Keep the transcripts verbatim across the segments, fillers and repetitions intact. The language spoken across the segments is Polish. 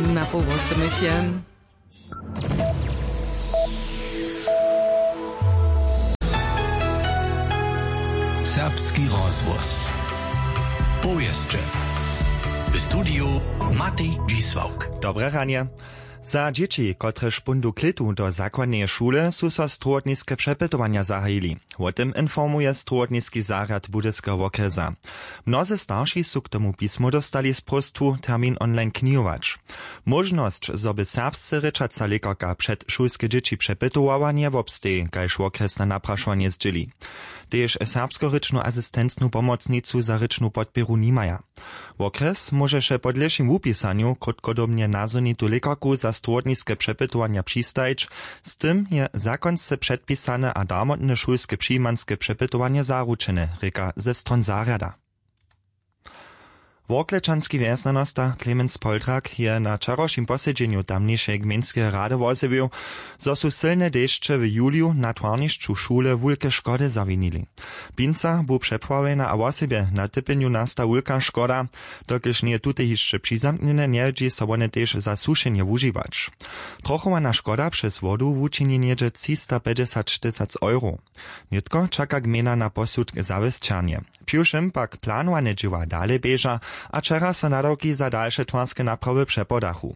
Na powosmychen. Serbski rozvoz. Powieszcze. W studiu Matej Dzisłauk. Dobre ranie. Za dzieci, które szpundu klitu do zakładnej szule, su so struotniske przepytowania zahajili. O tym informuje struotniski zarad Budyskiego okresa. Mnozy starsi su k tomu pismo dostali z prostu termin online knihować. Możność, zoby serbscy ryczaca lekarka przed szulskie dzieci przepytowała nie wobstej, kajż okres na napraszanie zdzieli. Tež serbsko-ryczną asystentną pomocnicu za ryczną podpieru nimaja. Okres może się pod lepszym upisaniu krótkodobnie nazonitu lekarku za struotniske przepytowania przystajć, z tym je zakonce przedpisane a darmotne szulskie przyjmanskie przepytowanie zaručene, reka ze stron zarada. Worklečanski wjesnanosta Klemens Poltrak je na wczorajszym posiedzeniu tamniejszej gminskie rady wozewił, zo su silne deszcze w juliu na twarniszczu szule wulke szkody zawinili. Pinca bu przepławena a wosebie na typeniu nasta wulka szkoda, dokiż nie tutaj jeszcze przyzamkniene niedzie sobone też zasuszenie używać. Trochowana szkoda przez wodu wuczyni niedzie trzysta pięćdziesiąt tysięcy euro. Nitko czeka gmina na posud zawesczanie. Piuszym pak planowane dzieła dalej bieża, a czera so nadawki za dalsze twarskie naprawy przepodachu.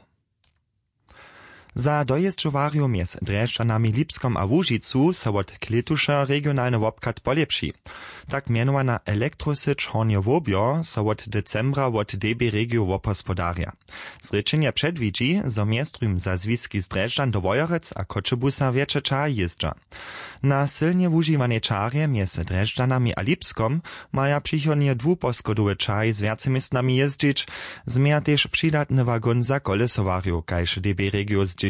Za dojeżdżowarium mies Dreszczanami Lipskom a Łužicu se od kletusza regionalny wopkat polepszy. Tak mianowana elektrosycz Hornie Wobio se od decembra od D B Regio wopospodaria. Zrečenje przedwidzi, zo miestrum za zwiski z Dreszczan do Wojorec a Koczebusa wiecie czar jeżdża. Na silnie wužiwane czarje mies Dreszczanami a Lipskom maja przychodnie dwuposkodowe czary z wiacymistnami jeździć, zmija też przydatny wagon za kolesowariu, kajż D B Regio zdzieli.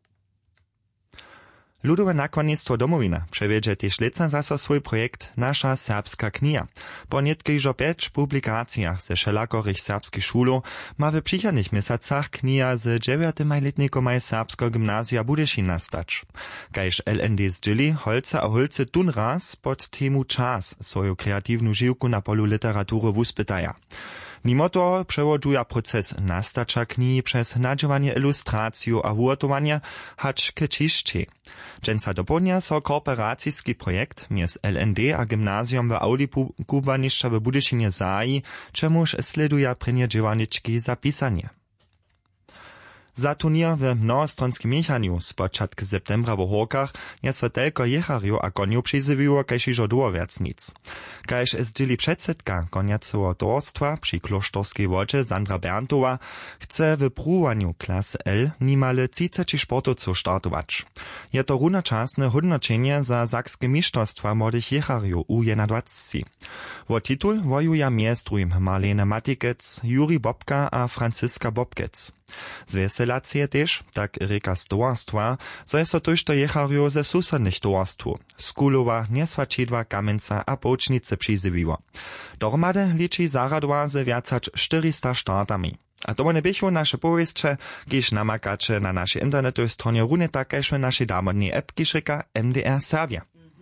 Ludowe nakładnictwo Domowina przewiedzie też leca zaso swój projekt Nasza serbska kniha. Po nietkojżo pięć publikacjach ze wszelakorych serbskich szulów ma w przychodnych miesacach kniha z dziewiętnastoletnikomaj serbskiego gimnazja Budyszin nastać. Kajż L N D zdzieli holca a holce tun raz pod temu czas swoją kreatywną żyłku na polu literatury wuspytaja. Mimo to przewoduje proces nastacza knihi przez nadziewanie ilustraciju a ugotowanie hacz k čišće. Dżęca dopodnia so kooperacijski projekt mies L N D a gimnazjum w Auli Kubaniszcza w Budyszynie zaji, czemuż sleduje prynjedziewaniczki zapisanie. Za turnier w mnohostronskim miechaniu z początku septembra w Horkach je so telko jechariu a koniu przyzywiło kajż iżo duowiac nic. Kajż zdzieli przedsedka koniaceho towarstwa przy klosztorskiej wodzie Sandra Berntowa chce w pruwaniu klasy L nimale trzydzieści sportowców startować. Je to runoczasne hodnoczenie za sakskie mistrzostwa młodych jechariu U dwadzieścia. Wo titul wojuje miestrum Marlene Matikec, Juri Bobka a Franciska Bobkec. Zweselacije też, tak reka z towarstwa, so je so tuż to jechariu ze susednych towarstwu. Skulowa, Niesvačidła, Kamenca a Połcznice przyzywiło. Dohromady liczy zaradła ze wiacać czterysta startami. A to one bychu nasze powieście, gdyż namakacze na naszej internetowej stronie równie tak, jak na naszej damodnej appki szyka M D R Serbia.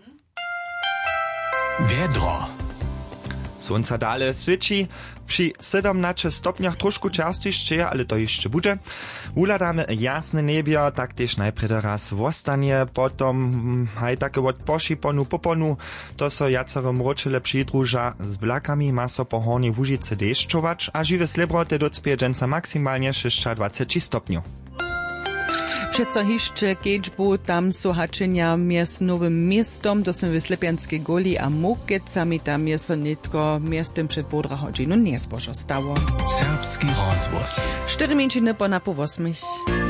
Wiedro. Słońca dalej swieci, przy siedemnastu stopniach troszkę czerstwiejsze, ale to jeszcze będzie. Uladamy jasne niebie, tak też najpierw raz wostanie, potom haj takie od posziponu poponu, to so jacere mroczyle przydruża, z blakami ma so po hornej Łužice deszczować, a żywe slebrote docpie dżęca maksymalnie dwadzieścia stopniów. Przeco hiszcze kiedźbu tam są haczenia mies Nowym Miestom, to są Wyslepianskie Goli a Mokecami, tam jest nitko miestem przed półtora godzinu nie spożo stało. Serbski rozvoz. Cztery mininy po na pół ósmej.